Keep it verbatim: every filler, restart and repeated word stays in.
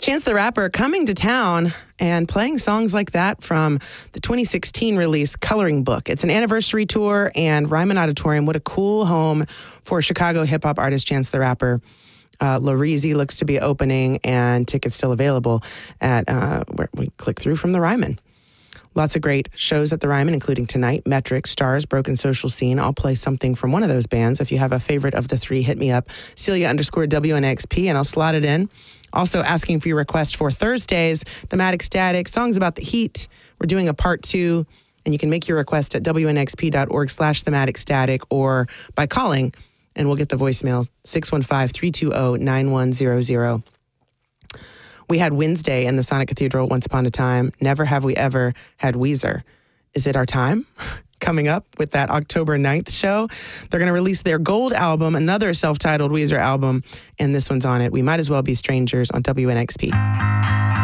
Chance the Rapper coming to town and playing songs like that from the twenty sixteen release Coloring Book. It's an anniversary tour, and Ryman Auditorium, what a cool home for Chicago hip-hop artist Chance the Rapper. Uh, Larizzi looks to be opening, and tickets still available at uh, where we click through from the Ryman. Lots of great shows at the Ryman, including tonight. Metric, Stars, Broken Social Scene. I'll play something from one of those bands. If you have a favorite of the three, hit me up. Celia underscore W N X P, and I'll slot it in. Also asking for your request for Thursdays, Thematic Static, songs about the heat. We're doing a part two, and you can make your request at W N X P dot org slash thematic static or by calling, and we'll get the voicemail, six one five, three two zero, nine one zero zero. We had Wednesday in the Sonic Cathedral once upon a time. Never have we ever had Weezer. Is it our time? Coming up with that October ninth show. They're going to release their gold album, another self-titled Weezer album, and this one's on it. We Might As Well Be Strangers on W N X P.